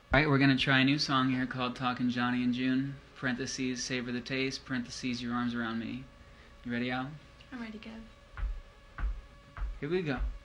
Alright, we're gonna try a new song here called Talkin' Johnny and June, parentheses, savor the taste, parentheses, your arms around me. You ready, Al? I'm ready, Kev. Here we go.